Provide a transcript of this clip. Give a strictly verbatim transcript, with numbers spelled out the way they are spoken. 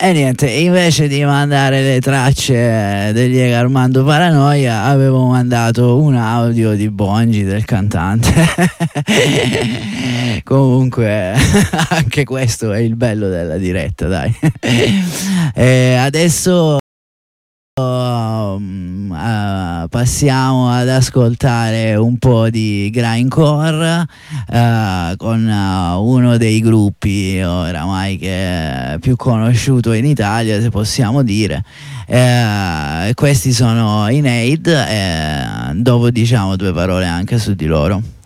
E niente, invece di mandare le tracce degli Armando Paranoia, avevo mandato un audio di Bongi, del cantante. Comunque, anche questo è il bello della diretta, dai. E adesso Um, uh, passiamo ad ascoltare un po' di grindcore uh, con uh, uno dei gruppi oramai che è più conosciuto in Italia, se possiamo dire. Uh, questi sono i Nade, e dopo diciamo due parole anche su di loro.